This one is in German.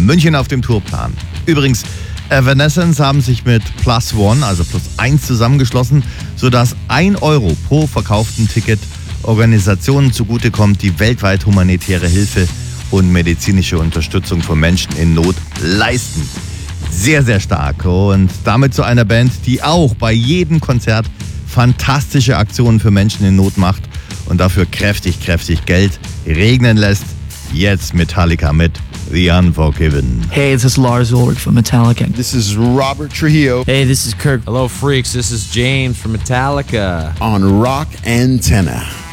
München auf dem Tourplan. Übrigens, Evanescence haben sich mit Plus One, also Plus 1 zusammengeschlossen, sodass 1 Euro pro verkauften Ticket Organisationen zugutekommt, die weltweit humanitäre Hilfe und medizinische Unterstützung von Menschen in Not leisten. Sehr, sehr stark und damit zu einer Band, die auch bei jedem Konzert fantastische Aktionen für Menschen in Not macht und dafür kräftig Geld regnen lässt. Jetzt Metallica mit The Unforgiven. Hey, this is Lars Ulrich from Metallica. This is Robert Trujillo. Hey, this is Kirk. Hello, freaks. This is James from Metallica. On Rock Antenna.